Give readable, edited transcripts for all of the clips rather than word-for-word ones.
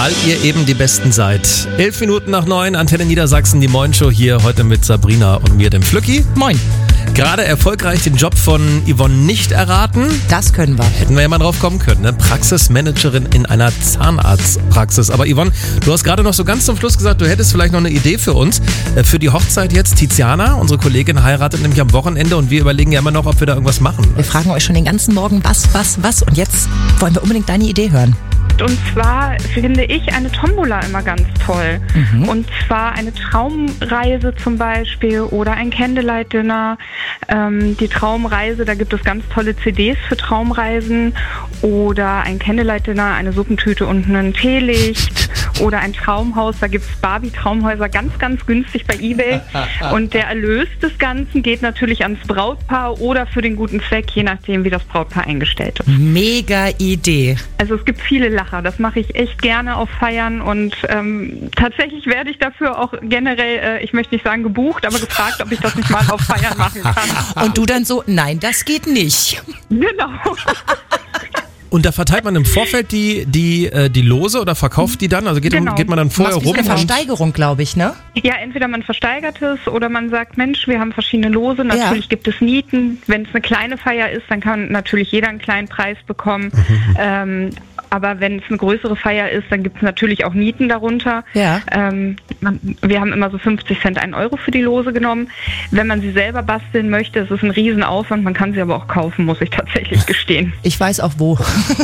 weil ihr eben die Besten seid. 11 Minuten nach 9, Antenne Niedersachsen, die Morgenshow hier heute mit Sabrina und mir, dem Flücki. Moin. Gerade erfolgreich den Job von Yvonne nicht erraten. Das können wir. Hätten wir ja mal drauf kommen können, ne? Praxismanagerin in einer Zahnarztpraxis. Aber Yvonne, du hast gerade noch so ganz zum Schluss gesagt, du hättest vielleicht noch eine Idee für uns. Für die Hochzeit jetzt. Tiziana, unsere Kollegin, heiratet nämlich am Wochenende und wir überlegen ja immer noch, ob wir da irgendwas machen. Wir fragen euch schon den ganzen Morgen, was. Und jetzt wollen wir unbedingt deine Idee hören. Und zwar finde ich eine Tombola immer ganz toll. Und zwar eine Traumreise zum Beispiel oder ein Candlelight-Dinner. Die Traumreise, da gibt es ganz tolle CDs für Traumreisen. Oder ein Candlelight-Dinner, eine Suppentüte und ein Teelicht. Oder ein Traumhaus, da gibt es Barbie-Traumhäuser ganz, ganz günstig bei eBay. Und der Erlös des Ganzen geht natürlich ans Brautpaar oder für den guten Zweck, je nachdem, wie das Brautpaar eingestellt ist. Mega Idee. Also es gibt viele Lacher, das mache ich echt gerne auf Feiern und tatsächlich werde ich dafür auch generell, ich möchte nicht sagen gebucht, aber gefragt, ob ich das nicht mal auf Feiern machen kann. Und du dann so, nein, das geht nicht. Genau. Und da verteilt man im Vorfeld die Lose oder verkauft die dann? Also geht man dann vorher rum? Eine Versteigerung, glaube ich, ne? Ja, entweder man versteigert es oder man sagt, Mensch, wir haben verschiedene Lose. Natürlich gibt es Nieten. Wenn es eine kleine Feier ist, dann kann natürlich jeder einen kleinen Preis bekommen. Aber wenn es eine größere Feier ist, dann gibt es natürlich auch Nieten darunter. Ja. Wir haben immer so 50 Cent, 1 Euro für die Lose genommen. Wenn man sie selber basteln möchte, ist es ein Riesenaufwand. Man kann sie aber auch kaufen, muss ich tatsächlich gestehen. Ich weiß auch wo.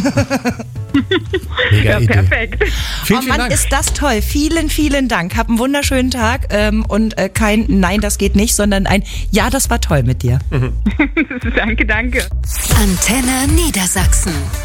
Mega Ja, Idee. Perfekt. Vielen Mann, Dank. ist das toll. Vielen, vielen Dank. Hab einen wunderschönen Tag und kein Nein, das geht nicht, sondern ein Ja, das war toll mit dir. Danke. Antenne Niedersachsen.